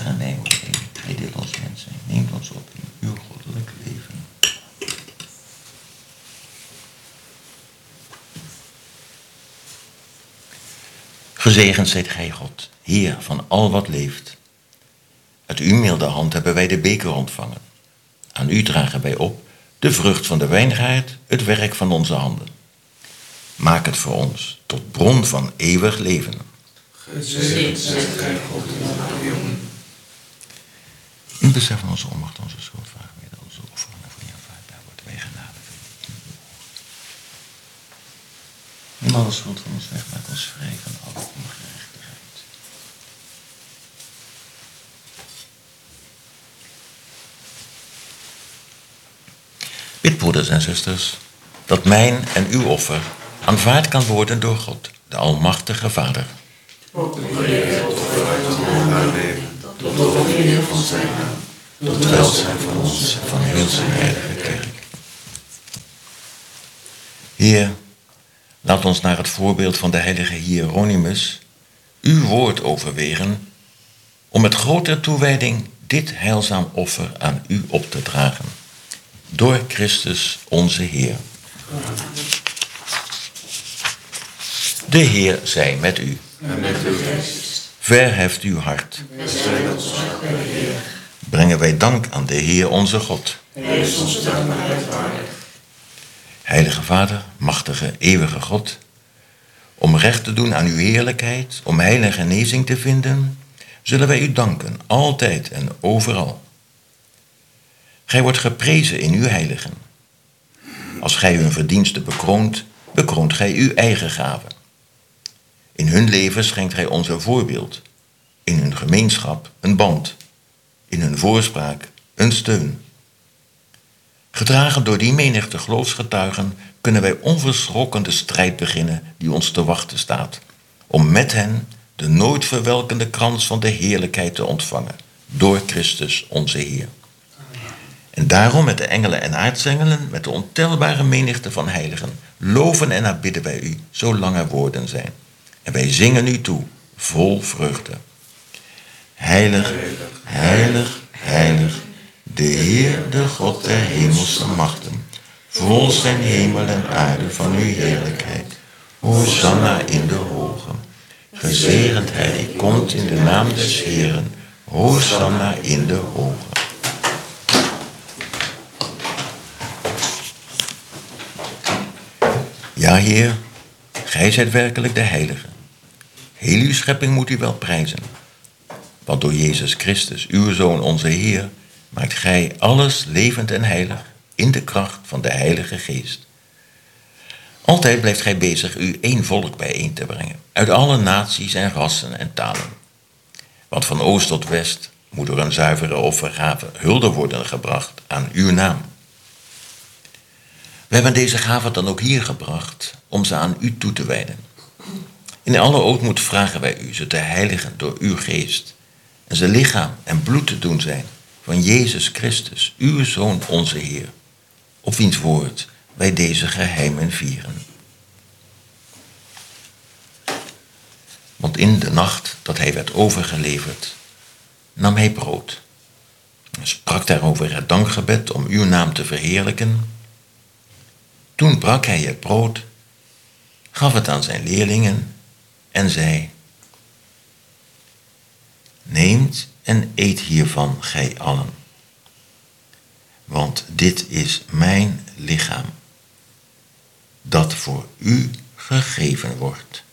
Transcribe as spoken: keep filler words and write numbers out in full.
Vader en Heilige Geest, gij deelt ons mens zijn, neemt ons op in uw goddelijk leven. Gezegend zijt gij, God, Heer van al wat leeft. Uit uw milde hand hebben wij de beker ontvangen. Aan u dragen wij op de vrucht van de wijngaard, het werk van onze handen. Maak het voor ons tot bron van eeuwig leven. Gezegend zijt gij, God, in jongen. In besef van onze onmacht, onze schuld, vragen wij onze offeringen voor je vaart, daar wordt wij genade. Neem alle schuld van ons weg, maak ons vrij van alle ongerechtigheid. Bid, broeders en zusters, dat mijn en uw offer aanvaard kan worden door God, de Almachtige Vader. Tot overwinning van zijn naam, tot welzijn van ons en van heel zijn heilige kerk. Heer, laat ons naar het voorbeeld van de heilige Hieronymus uw woord overwegen om met grote toewijding dit heilzaam offer aan u op te dragen. Door Christus onze Heer. De Heer zij met u. En met uw geest. Verheft uw hart. Zij ons bij de Heer. Brengen wij dank aan de Heer onze God. Hij is ons dankbaarheid waardig. Heilige Vader, machtige, eeuwige God, om recht te doen aan uw heerlijkheid, om heil en genezing te vinden, zullen wij u danken, altijd en overal. Gij wordt geprezen in uw heiligen. Als gij hun verdiensten bekroont, bekroont gij uw eigen gaven. In hun leven schenkt gij ons een voorbeeld, in hun gemeenschap een band, in hun voorspraak een steun. Gedragen door die menigte geloofsgetuigen kunnen wij onverschrokken de strijd beginnen die ons te wachten staat, om met hen de nooit verwelkende krans van de heerlijkheid te ontvangen, door Christus onze Heer. En daarom met de engelen en aartsengelen, met de ontelbare menigte van heiligen, loven en aanbidden wij u, zolang er woorden zijn. En wij zingen u toe, vol vreugde. Heilig, heilig, heilig, de Heer, de God der hemelse machten, vol zijn hemel en aarde van uw heerlijkheid. Hosanna in de hogen. Gezegend hij die komt in de naam des Heeren. Hosanna in de hogen. Ja, Heer, gij zijt werkelijk de Heilige. Heel uw schepping moet u wel prijzen. Want door Jezus Christus, uw Zoon, onze Heer, maakt gij alles levend en heilig in de kracht van de Heilige Geest. Altijd blijft gij bezig u één volk bijeen te brengen, uit alle naties en rassen en talen. Want van oost tot west moet door een zuivere offergave hulde worden gebracht aan uw naam. We hebben deze gave dan ook hier gebracht om ze aan u toe te wijden. In alle ootmoed vragen wij u ze te heiligen door uw geest en ze lichaam en bloed te doen zijn van Jezus Christus, uw Zoon, onze Heer, op wiens woord wij deze geheimen vieren. Want in de nacht dat hij werd overgeleverd, nam hij brood en sprak daarover het dankgebed om uw naam te verheerlijken. Toen brak hij het brood, gaf het aan zijn leerlingen en zei: Neemt en eet hiervan, gij allen, want dit is mijn lichaam, dat voor u gegeven wordt.